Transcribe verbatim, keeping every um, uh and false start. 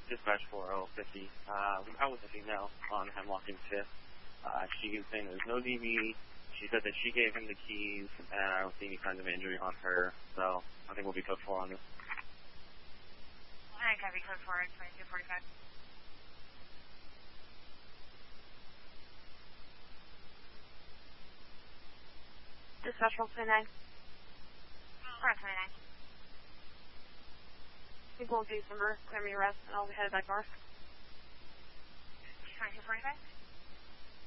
Dispatch four oh fifty. Uh, I was a female on Hemlock and Fifth. Uh, she was saying there's no D V. She said that she gave him the keys, and I don't see any signs of injury on her, so I think we'll be code four on this. Alright, copy code four, twenty-two forty-five. Dispatch one twenty-nine. one twenty-nine. People in December, clear me arrest, and I'll be headed back north. twenty-two forty-five.